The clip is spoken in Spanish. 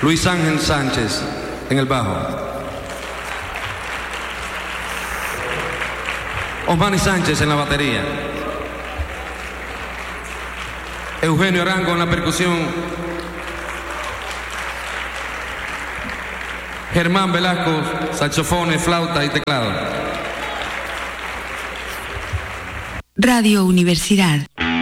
Luis Ángel Sánchez en el bajo. Osmani Sánchez en la batería. Eugenio Arango en la percusión. Germán Velasco, saxofones, flauta y teclado. Radio Universidad.